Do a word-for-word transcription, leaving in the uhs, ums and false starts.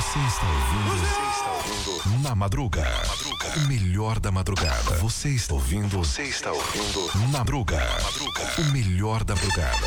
Você está ouvindo? Você está ouvindo? Na Madruga. Na Madruga. O melhor da madrugada. Você está ouvindo? Você está ouvindo? Na Madruga. Na Madruga. O melhor da madrugada.